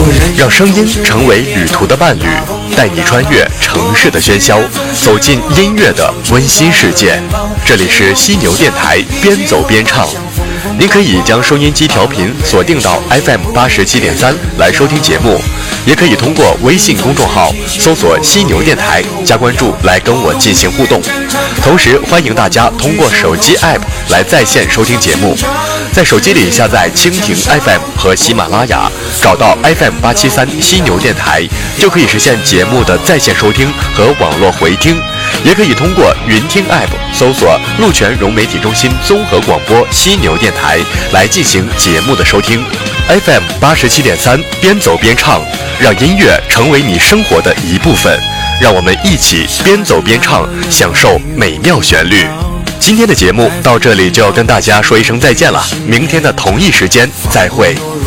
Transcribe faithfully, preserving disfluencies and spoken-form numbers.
让声音成为旅途的伴侣，带你穿越城市的喧嚣，走进音乐的温馨世界。这里是犀牛电台，边走边唱。您可以将收音机调频锁定到 F M 八十七点三来收听节目，也可以通过微信公众号搜索犀牛电台加关注来跟我进行互动。同时欢迎大家通过手机 App 来在线收听节目，在手机里下载蜻蜓 F M 和喜马拉雅，找到 F M 八七三犀牛电台，就可以实现节目的在线收听和网络回听。也可以通过云听 App 搜索鹿泉融媒体中心综合广播犀牛电台来进行节目的收听。 F M 八十七点三，边走边唱，让音乐成为你生活的一部分，让我们一起边走边唱，享受美妙旋律。今天的节目到这里就要跟大家说一声再见了，明天的同一时间再会。